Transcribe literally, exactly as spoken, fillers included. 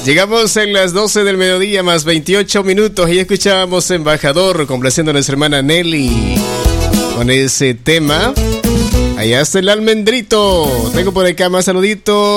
Llegamos en las doce del mediodía más veintiocho minutos y escuchábamos Embajador complaciendo a nuestra hermana Nelly con ese tema. Allá está el almendrito. Tengo por acá más saluditos.